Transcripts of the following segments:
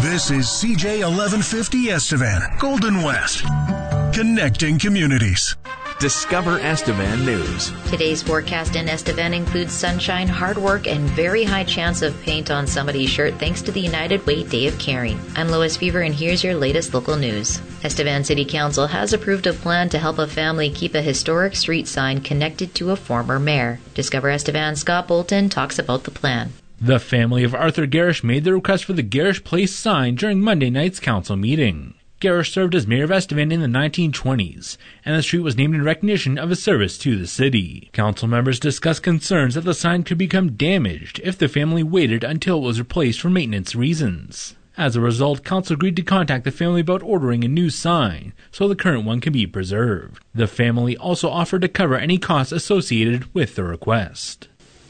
This is CJ 1150 Estevan, Golden West. Connecting communities. Discover Estevan News. Today's forecast in Estevan includes sunshine, hard work, and very high chance of paint on somebody's shirt thanks to the United Way Day of Caring. I'm Lois Fever, and here's your latest local news. Estevan City Council has approved a plan to help a family keep a historic street sign connected to a former mayor. Discover Estevan's Scott Bolton talks about the plan. The family of Arthur Garish made the request for the Garish Place sign during Monday night's council meeting. Garish served as mayor of Estevan in the 1920s, and the street was named in recognition of his service to the city. Council members discussed concerns that the sign could become damaged if the family waited until it was replaced for maintenance reasons. As a result, council agreed to contact the family about ordering a new sign so the current one can be preserved. The family also offered to cover any costs associated with the request.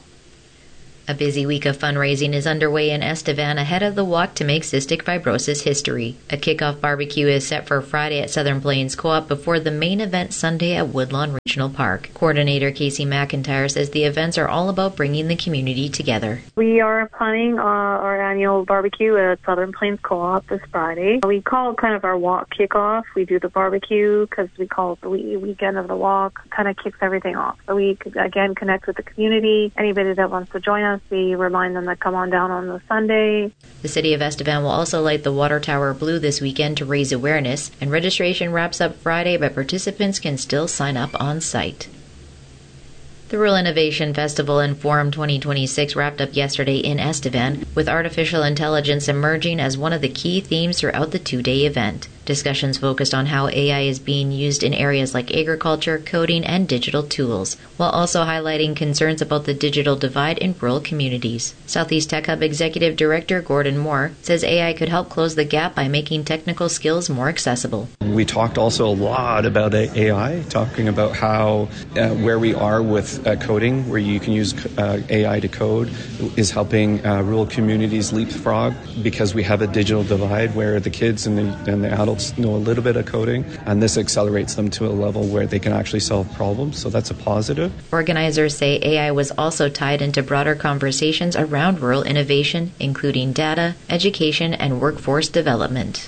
A busy week of fundraising is underway in Estevan ahead of the Walk to Make Cystic Fibrosis History. A kickoff barbecue is set for Friday at Southern Plains Co-op before the main event Sunday at Woodlawn Regional Park. Coordinator Casey McIntyre says the events are all about bringing the community together. We are planning our annual barbecue at Southern Plains Co-op this Friday. We call it kind of our walk kickoff. We do the barbecue because we call it the weekend of the walk. Kind of kicks everything off. So we, again, connect with the community. Anybody that wants to join us, we remind them to come on down on the Sunday. The city of Estevan will also light the water tower blue this weekend to raise awareness, and registration wraps up Friday, but participants can still sign up on site. The Rural Innovation Festival and Forum 2026 wrapped up yesterday in Estevan, with artificial intelligence emerging as one of the key themes throughout the two-day event. Discussions focused on how AI is being used in areas like agriculture, coding, and digital tools, while also highlighting concerns about the digital divide in rural communities. Southeast Tech Hub Executive Director Gordon Moore says AI could help close the gap by making technical skills more accessible. We talked also a lot about AI, talking about how where we are with coding, where you can use AI to code, is helping rural communities leapfrog because we have a digital divide where the kids and the adults know a little bit of coding, and this accelerates them to a level where they can actually solve problems, so that's a positive. Organizers say AI was also tied into broader conversations around rural innovation, including data, education, and workforce development.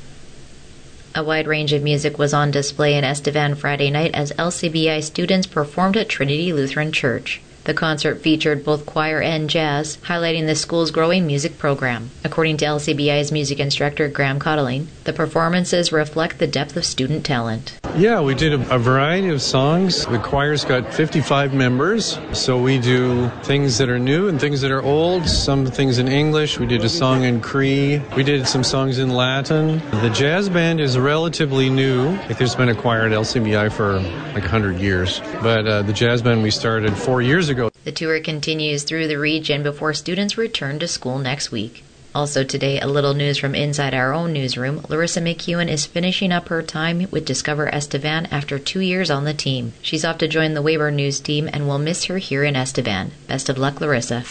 A wide range of music was on display in Estevan Friday night as LCBI students performed at Trinity Lutheran Church. The concert featured both choir and jazz, highlighting the school's growing music program. According to LCBI's music instructor Graham Cottling, the performances reflect the depth of student talent. Yeah, we did a variety of songs. The choir's got 55 members, so we do things that are new and things that are old, some things in English. We did a song in Cree. We did some songs in Latin. The jazz band is relatively new. There's been a choir at LCBI for like 100 years, but the jazz band we started 4 years ago. The tour continues through the region before students return to school next week. Also today, a little news from inside our own newsroom. Larissa McEwen is finishing up her time with Discover Estevan after 2 years on the team. She's off to join the Weyburn News team, and we'll miss her here in Estevan. Best of luck, Larissa.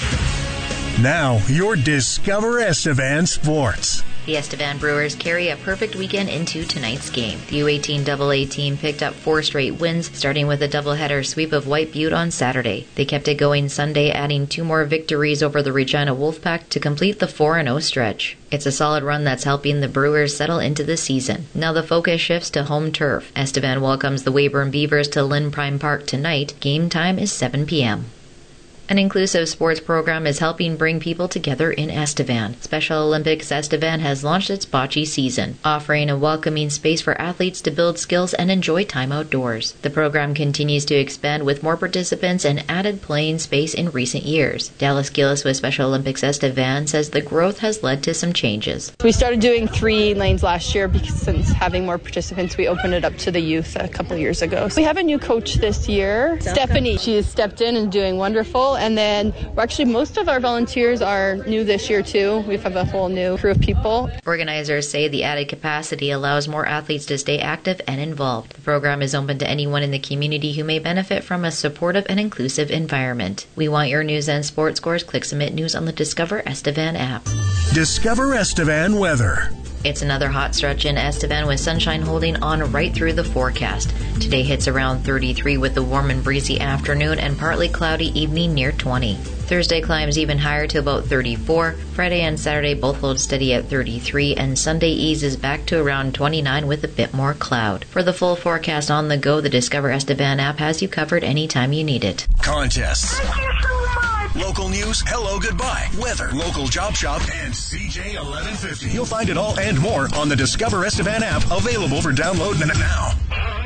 Now, your Discover Estevan Sports. The Estevan Brewers carry a perfect weekend into tonight's game. The U18 AA team picked up 4 straight wins, starting with a doubleheader sweep of White Butte on Saturday. They kept it going Sunday, adding 2 more victories over the Regina Wolfpack to complete the 4-0 stretch. It's a solid run that's helping the Brewers settle into the season. Now the focus shifts to home turf. Estevan welcomes the Weyburn Beavers to Lynn Prime Park tonight. Game time is 7 p.m. An inclusive sports program is helping bring people together in Estevan. Special Olympics Estevan has launched its bocce season, offering a welcoming space for athletes to build skills and enjoy time outdoors. The program continues to expand with more participants and added playing space in recent years. Dallas Gillis with Special Olympics Estevan says the growth has led to some changes. We started doing 3 lanes last year because since having more participants, we opened it up to the youth a couple years ago. We have a new coach this year, Stephanie. She has stepped in and doing wonderful. And then actually most of our volunteers are new this year too. We have a whole new crew of people. Organizers say the added capacity allows more athletes to stay active and involved. The program is open to anyone in the community who may benefit from a supportive and inclusive environment. We want your news and sports scores. Click Submit News on the Discover Estevan app. Discover Estevan weather. It's another hot stretch in Estevan with sunshine holding on right through the forecast. Today hits around 33 with a warm and breezy afternoon and partly cloudy evening near 20. Thursday climbs even higher to about 34. Friday and Saturday both hold steady at 33, and Sunday eases back to around 29 with a bit more cloud. For the full forecast on the go, the Discover Estevan app has you covered anytime you need it. Contests. Local news, hello, goodbye, weather, local job shop, and CJ 1150. You'll find it all and more on the Discover Estevan app, available for download now.